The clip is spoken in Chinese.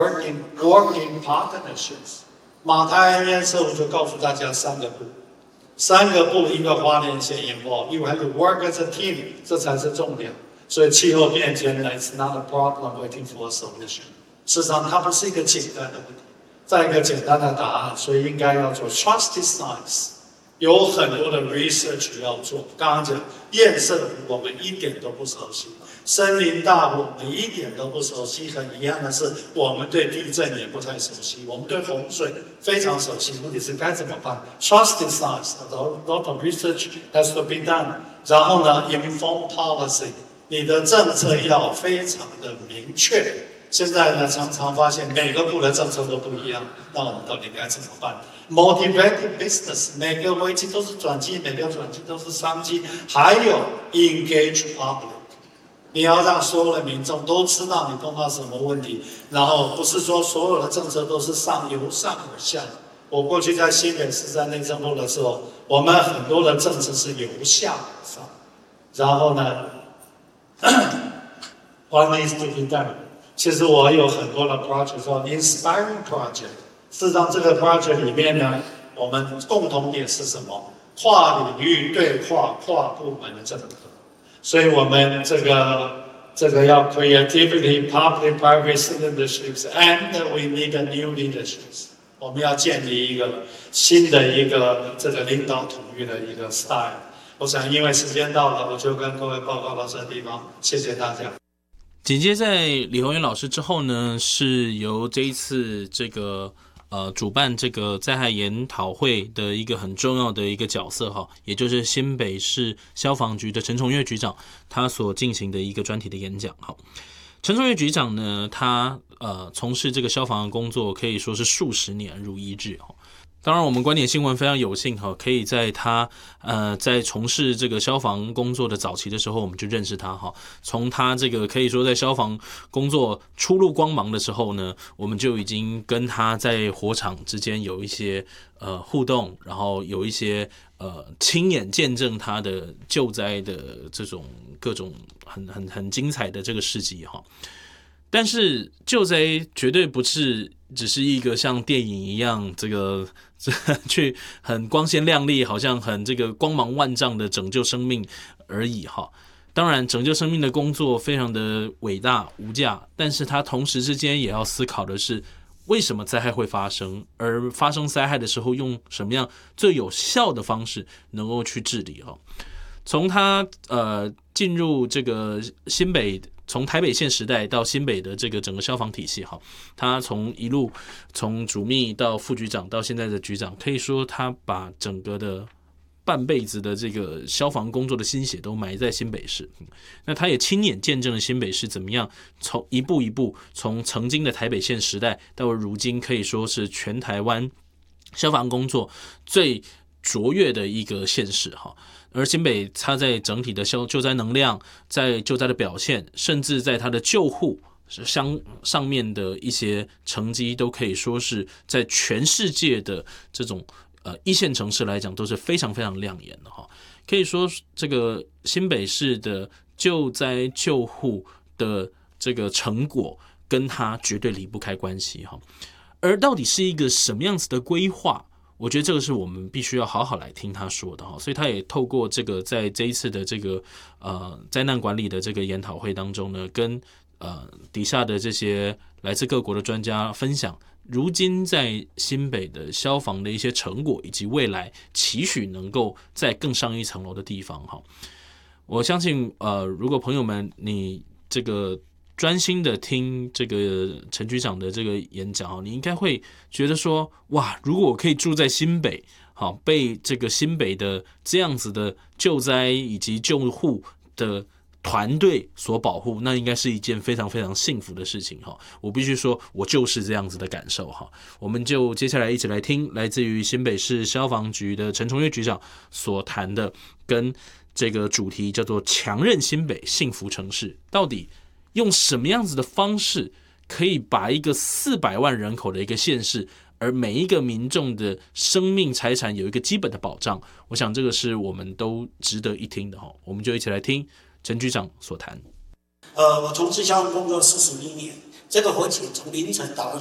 working partnerships。马太恩验社我就告诉大家三个步，一个花莲县 involved，you have to work as a team， 这才是重点。所以气候变迁呢 ，it's not a problem waiting for a solution。事实上，它不是一个简单的问题，再一个简单的答案，所以应该要做 trusted science。有很多的 research 要做。刚刚讲验色我们一点都不熟悉，森林大雾我们一点都不熟悉。很遗憾的是，我们对地震也不太熟悉，我们对洪水非常熟悉。问题是该怎么办 ？Trusted science, a lot of research has to be done。然后呢 ，inform policy， 你的政策要非常的明确。现在呢，常常发现每个部的政策都不一样，那我们到底该怎么办 ？Motivating business， 每个危机都是转机，每个转机都是商机。还有 engage public， 你要让所有的民众都知道你碰到什么问题，然后不是说所有的政策都是由上而下。我过去在新北市在内政部的时候，我们很多的政策是由下而上，然后呢，what needs to be done？其实我有很多的 project 说 inspiring project， 事实上这个 project 里面呢，我们共同点是什么？跨领域对话、跨部门的政策。所以我们这个要 creativity, public-private partnerships, and we need a new leaderships。我们要建立一个新的一个这个领导统御的一个 style。我想因为时间到了，我就跟各位报告到这个地方，谢谢大家。 紧接在李宏源老师之后呢，是由这一次这个主办这个灾害研讨会的一个很重要的一个角色哈，也就是新北市消防局的陈崇岳局长，他所进行的一个专题的演讲哈。陈崇岳局长呢，他从事这个消防的工作可以说是数十年如一日哈。当然，我们观点新闻非常有幸哈，可以在他在从事这个消防工作的早期的时候，我们就认识他哈。从他这个可以说在消防工作初露光芒的时候呢，我们就已经跟他在火场之间有一些互动，然后有一些亲眼见证他的救灾的这种各种很精彩的这个事迹哈。但是救灾绝对不是只是一个像电影一样这个去很光鲜亮丽，好像很这个光芒万丈的拯救生命而已哈。当然，拯救生命的工作非常的伟大无价，但是它同时之间也要思考的是，为什么灾害会发生，而发生灾害的时候用什么样最有效的方式能够去治理哈。从他进入这个新北，从台北县时代到新北的这个整个消防体系哈，他一路从主秘到副局长到现在的局长，可以说他把整个的半辈子的这个消防工作的心血都埋在新北市。那他也亲眼见证了新北市怎么样从一步一步从曾经的台北县时代到如今可以说是全台湾消防工作最卓越的一个县市哈。而新北它在整体的救灾能量，在救灾的表现，甚至在它的救护上面的一些成绩，都可以说是在全世界的这种一线城市来讲都是非常非常亮眼的哈。可以说这个新北市的救灾救护的这个成果跟它绝对离不开关系哈。而到底是一个什么样子的规划，我觉得这个是我们必须要好好来听他说的哈。所以他也透过这个在这一次的这个灾难管理的这个研讨会当中呢，跟底下的这些来自各国的专家分享如今在新北的消防的一些成果，以及未来期许能够再更上一层楼的地方哈。我相信如果朋友们你这个专心的听这个陈局长的这个演讲，你应该会觉得说，哇，如果我可以住在新北，好，被这个新北的这样子的救灾以及救护的团队所保护，那应该是一件非常非常幸福的事情哈。我必须说，我就是这样子的感受哈。我们就接下来一起来听来自于新北市消防局的陈崇岳局长所谈的，跟这个主题叫做“强韧新北幸福城市”，到底用什么样子的方式可以把一个400万人口的一个县市，而每一个民众的生命财产有一个基本的保障，我想这个是我们都值得一听的哈。我们就一起来听陈局长所谈。 我从事消防工作41年， 这个火警从凌晨到